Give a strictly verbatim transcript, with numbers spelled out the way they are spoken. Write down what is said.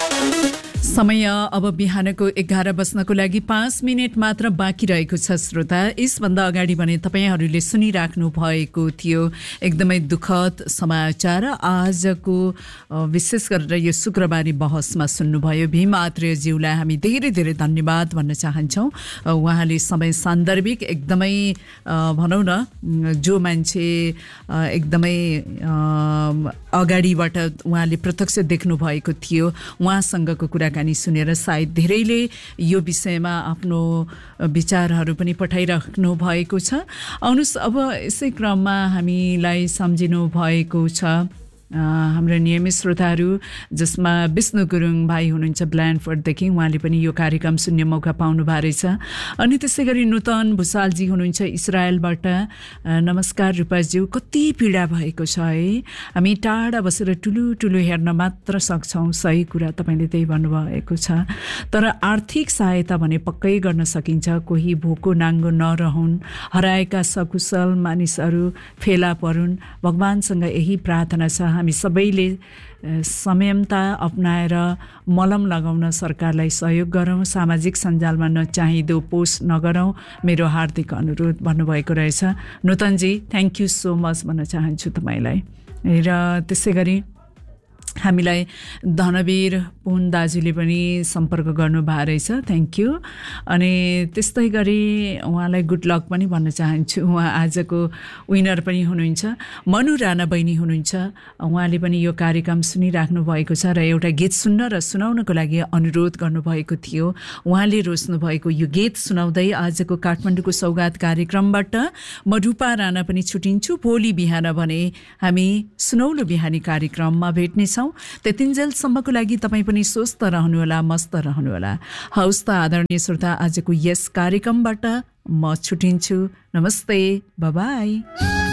समय अब बिहानको एघार बज्नको लागि पाँच मिनट मात्र बाँकी रहेको छ श्रोता। यसभन्दा अगाडि भने तपाईहरूले सुनिराख्नु भएको थियो एकदमै दुःखद समाचार। आजको विशेष गरेर यो शुक्रबारी बहसमा सुन्नुभयो भीम आत्रेयज्यूलाई हामी धेरै धेरै धन्यवाद भन्न चाहन्छौँ। उहाँले समय सान्दर्भिक एकदमै भनौँ न जो मान्छे एकदमै अगाडिबाट उहाँले प्रत्यक्ष देख्नु भएको थियो उहाँसँगको कुराकानी सुनेर सायद धेरैले यो विषयमा आफ्नो विचारहरू पनि पठाइराख्नु भएको छ। आउनुहोस् अब यसै क्रममा हामीलाई सम्झिनु भएको छ हाम्रो नियमित श्रोताहरू जसमा विष्णु गुरुङ भाइ हुनुहुन्छ ब्ल्यान्डफोर्डदेखि, उहाँले पनि यो कार्यक्रम सुन्ने मौका पाउनु भएको रहेछ। अनि त्यसै गरी नूतन भुसालजी हुनुहुन्छ इजरायलबाट, नमस्कार रूपाज्यू, कति पीडा भएको छ है, हामी टाढा बसेर ठुलो ठुलो हेर्न मात्र सक्छौँ। सही कुरा तपाईँले त्यही भन्नुभएको छ, तर आर्थिक सहायता भने पक्कै गर्न सकिन्छ। कोही भोको नाङ्गो नरहुन्, हराएका सकुशल मानिसहरू फेला परुन्, भगवानसँग यही प्रार्थना छ। हामी सबैले संयमता अपनाएर मलम लगाउन सरकारलाई सहयोग गरौँ, सामाजिक सञ्जालमा नचाहिँदो पोस्ट नगरौँ, मेरो हार्दिक अनुरोध भन्नुभएको रहेछ। नूतनजी थ्याङ्क यू सो मच भन्न चाहन्छु तपाईँलाई। र त्यसै गरी हामीलाई धनवीर पुन दाजुले पनि सम्पर्क गर्नुभएको रहेछ, थ्याङ्क यू। अनि त्यस्तै गरी उहाँलाई गुड लक पनि भन्न चाहन्छु। उहाँ आजको विनर पनि हुनुहुन्छ। मनु राणा बहिनी हुनुहुन्छ, उहाँले पनि यो कार्यक्रम सुनिराख्नु भएको छ र एउटा गीत सुन्न र सुनाउनको लागि अनुरोध गर्नुभएको थियो। उहाँले रोज्नु भएको यो गीत सुनाउँदै आजको काठमाडौँको सौगात कार्यक्रमबाट म रूपा राणा पनि छुटिन्छु। भोलि बिहान भने हामी सुनौलो बिहानी कार्यक्रममा भेट्नेछौँ। त्यतिन्जेलसम्मको लागि तपाईँ पनि स्वस्थ रहनुहोला, मस्त रहनुहोला। हवस् त आदरणीय श्रोता, आजको यस कार्यक्रमबाट म छुटिन्छु। नमस्ते, बाय बाय।